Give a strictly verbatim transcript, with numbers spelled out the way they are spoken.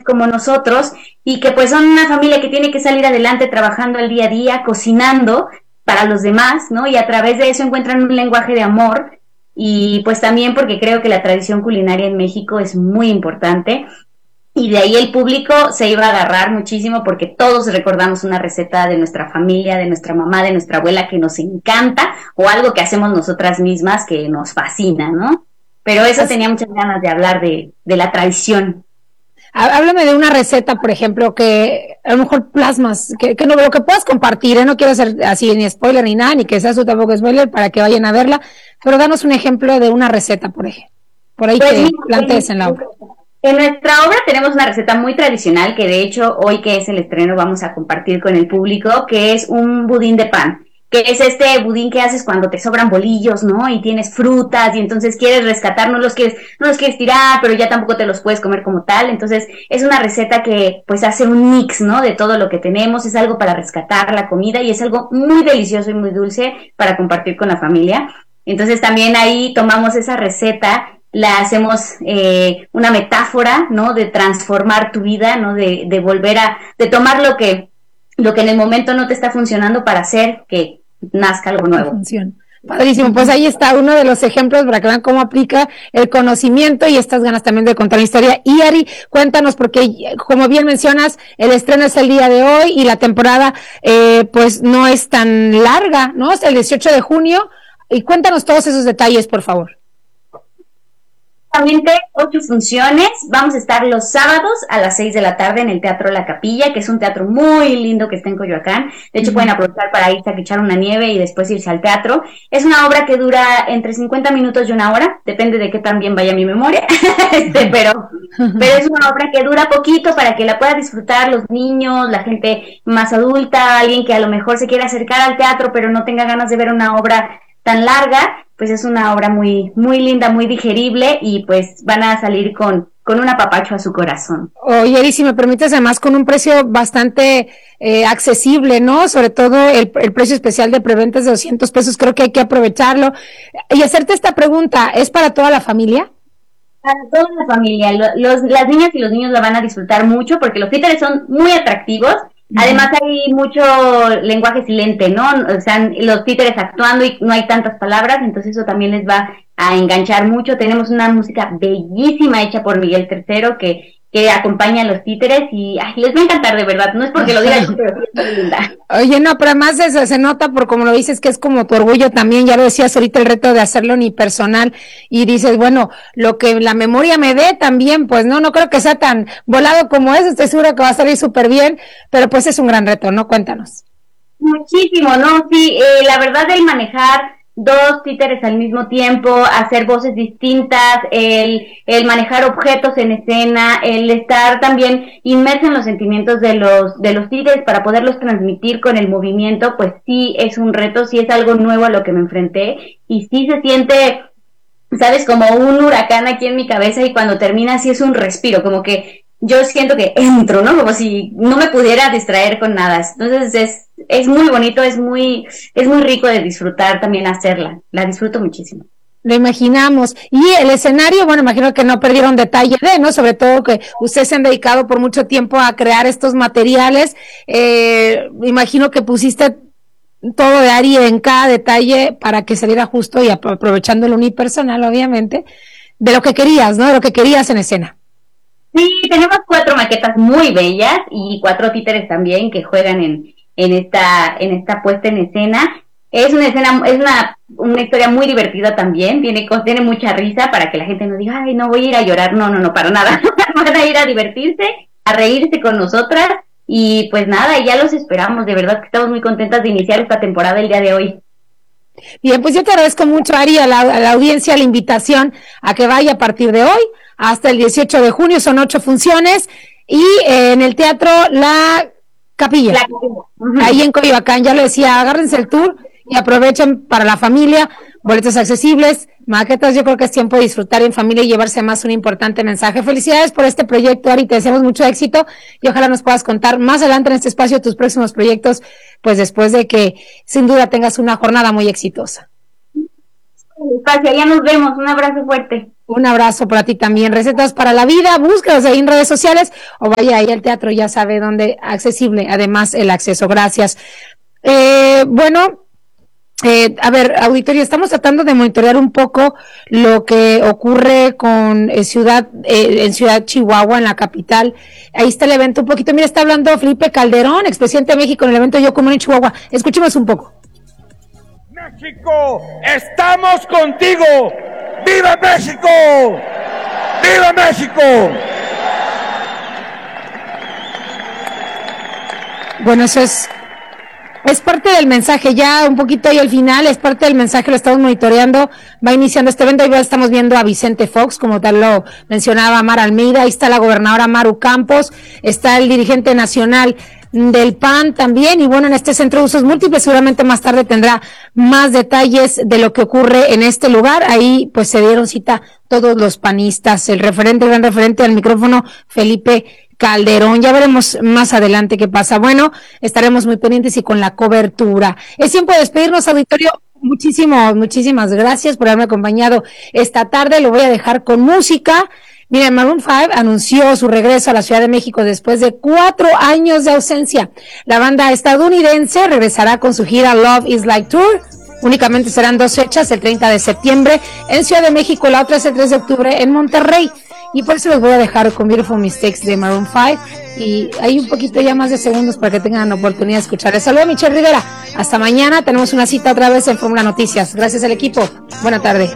como nosotros y que pues son una familia que tiene que salir adelante trabajando el día a día, cocinando para los demás, ¿no? Y a través de eso encuentran un lenguaje de amor y pues también porque creo que la tradición culinaria en México es muy importante. Y de ahí el público se iba a agarrar muchísimo porque todos recordamos una receta de nuestra familia, de nuestra mamá, de nuestra abuela que nos encanta o algo que hacemos nosotras mismas que nos fascina, ¿no? Pero eso tenía muchas ganas de hablar de, de la tradición. Háblame de una receta, por ejemplo, que a lo mejor plasmas, que, que no, lo que puedas compartir, ¿eh? No quiero hacer así ni spoiler ni nada, ni que sea su tampoco spoiler para que vayan a verla, pero danos un ejemplo de una receta, por ejemplo, por ahí pues que mira, plantees en la obra. En nuestra obra tenemos una receta muy tradicional que de hecho hoy que es el estreno vamos a compartir con el público, que es un budín de pan, que es este budín que haces cuando te sobran bolillos, ¿no? Y tienes frutas y entonces quieres rescatar, no los quieres, no los quieres tirar, pero ya tampoco te los puedes comer como tal. Entonces es una receta que pues hace un mix, ¿no? De todo lo que tenemos, es algo para rescatar la comida y es algo muy delicioso y muy dulce para compartir con la familia. Entonces también ahí tomamos esa receta, la hacemos eh, una metáfora, ¿no? De transformar tu vida, ¿no? De, de volver a, de tomar lo que, lo que en el momento no te está funcionando para hacer que nazca algo nuevo. Funciona. Padrísimo, pues ahí está uno de los ejemplos para que vean cómo aplica el conocimiento y estas ganas también de contar la historia. Y Ari, cuéntanos, porque como bien mencionas, el estreno es el día de hoy y la temporada eh, pues no es tan larga, ¿no? Es el dieciocho de junio, y cuéntanos todos esos detalles, por favor. Ocho funciones, vamos a estar los sábados a las seis de la tarde en el Teatro La Capilla, que es un teatro muy lindo que está en Coyoacán. De hecho, uh-huh. pueden aprovechar para irse a echar una nieve y después irse al teatro. Es una obra que dura entre cincuenta minutos y una hora, depende de qué tan bien vaya mi memoria, este, pero, pero es una obra que dura poquito para que la pueda disfrutar los niños, la gente más adulta, alguien que a lo mejor se quiera acercar al teatro pero no tenga ganas de ver una obra tan larga. Pues es una obra muy muy linda, muy digerible y pues van a salir con, con un apapacho a su corazón. Oye, Eri, si me permites, además con un precio bastante eh, accesible, ¿no? Sobre todo el, el precio especial de preventa es de doscientos pesos, creo que hay que aprovecharlo. Y hacerte esta pregunta, ¿es para toda la familia? Para toda la familia, los, las niñas y los niños la van a disfrutar mucho porque los títeres son muy atractivos. Además hay mucho lenguaje silente, ¿no? O sea, los títeres actuando y no hay tantas palabras, entonces eso también les va a enganchar mucho. Tenemos una música bellísima hecha por Miguel Tercero que que acompaña a los títeres y ay, les va a encantar de verdad, no es porque lo diga yo, pero sí es muy linda. Oye, no, pero además eso se nota por como lo dices que es como tu orgullo también, ya lo decías ahorita el reto de hacerlo unipersonal y dices, bueno, lo que la memoria me dé también, pues no, no creo que sea tan volado como eso, estoy segura que va a salir súper bien, pero pues es un gran reto, ¿no? Cuéntanos. Muchísimo, ¿no? Sí, eh, la verdad el manejar dos títeres al mismo tiempo, hacer voces distintas, el, el manejar objetos en escena, el estar también inmerso en los sentimientos de los, de los títeres para poderlos transmitir con el movimiento, pues sí es un reto, sí es algo nuevo a lo que me enfrenté y sí se siente, sabes, como un huracán aquí en mi cabeza y cuando termina sí es un respiro, como que yo siento que entro, ¿no? Como si no me pudiera distraer con nada. Entonces es, es muy bonito, es muy, es muy rico de disfrutar también hacerla. La disfruto muchísimo. Lo imaginamos. Y el escenario, bueno, imagino que no perdieron detalle de, ¿no? Sobre todo que ustedes se han dedicado por mucho tiempo a crear estos materiales. Eh, imagino que pusiste todo de Ari en cada detalle para que saliera justo y aprovechando el unipersonal, obviamente, de lo que querías, ¿no? De lo que querías en escena. Sí, tenemos cuatro maquetas muy bellas y cuatro títeres también que juegan en, en esta, en esta puesta en escena. Es una escena, es una, una historia muy divertida también, tiene, tiene mucha risa para que la gente no diga, ay, no voy a ir a llorar, no, no, no, para nada, van a ir a divertirse, a reírse con nosotras y pues nada, ya los esperamos, de verdad que estamos muy contentas de iniciar esta temporada el día de hoy. Bien, pues yo te agradezco mucho, Ari, a la, a la audiencia, la invitación a que vaya a partir de hoy hasta el dieciocho de junio, son ocho funciones, y eh, en el Teatro La Capilla, la Capilla. Uh-huh. Ahí en Coyoacán, ya lo decía, agárrense el tour y aprovechen para la familia, boletos accesibles, maquetas, yo creo que es tiempo de disfrutar en familia y llevarse más un importante mensaje. Felicidades por este proyecto, Ari, te deseamos mucho éxito y ojalá nos puedas contar más adelante en este espacio tus próximos proyectos, pues después de que sin duda tengas una jornada muy exitosa. Gracias, ya nos vemos, un abrazo fuerte. Un abrazo para ti también. Recetas para la vida, búscalas ahí en redes sociales o vaya ahí al teatro, ya sabe dónde, accesible, además el acceso. Gracias. Eh, bueno, eh, a ver, auditorio, estamos tratando de monitorear un poco lo que ocurre con eh, Ciudad, eh, en Ciudad Chihuahua, en la capital. Ahí está el evento un poquito. Mira, está hablando Felipe Calderón, expresidente de México, en el evento Yo Común en Chihuahua. Escuchemos un poco. México, estamos contigo. ¡Viva México! ¡Viva México! Bueno, eso es, es parte del mensaje, ya un poquito ahí al final, es parte del mensaje, lo estamos monitoreando, va iniciando este evento, y ya estamos viendo a Vicente Fox, como tal lo mencionaba Mara Almeida, ahí está la gobernadora Maru Campos, está el dirigente nacional del P A N también, y bueno, en este centro de usos múltiples seguramente más tarde tendrá más detalles de lo que ocurre en este lugar. Ahí pues se dieron cita todos los panistas, el referente, el gran referente al micrófono, Felipe Calderón. Ya veremos más adelante qué pasa. Bueno, estaremos muy pendientes y con la cobertura. Es tiempo de despedirnos, auditorio. Muchísimas, muchísimas gracias por haberme acompañado esta tarde. Lo voy a dejar con música. Miren, Maroon cinco anunció su regreso a la Ciudad de México después de cuatro años de ausencia. La banda estadounidense regresará con su gira Love is Like Tour. Únicamente serán dos fechas, el treinta de septiembre en Ciudad de México, la otra es el tres de octubre en Monterrey. Y por eso les voy a dejar con Beautiful Mistakes de Maroon cinco. Y hay un poquito ya más de segundos para que tengan la oportunidad de escuchar. Les saludo a Michelle Rivera. Hasta mañana, tenemos una cita otra vez en Fórmula Noticias. Gracias al equipo. Buena tarde.